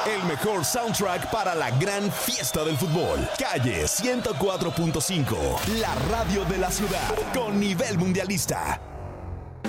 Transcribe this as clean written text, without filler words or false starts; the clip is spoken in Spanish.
El mejor soundtrack para la gran fiesta del fútbol. Calle 104.5, la radio de la ciudad, con nivel mundialista.